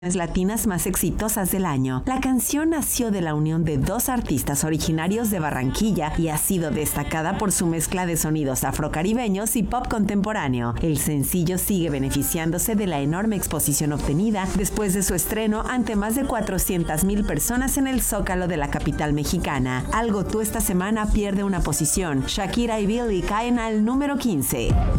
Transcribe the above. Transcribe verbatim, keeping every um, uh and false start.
latinas más exitosas del año. La canción nació de la unión de dos artistas originarios de Barranquilla y ha sido destacada por su mezcla de sonidos afrocaribeños y pop contemporáneo. El sencillo sigue beneficiándose de la enorme exposición obtenida después de su estreno ante más de cuatrocientas mil personas en el Zócalo de la capital mexicana. Algo tú esta semana pierde una posición. Shakira y Billie caen al número quince.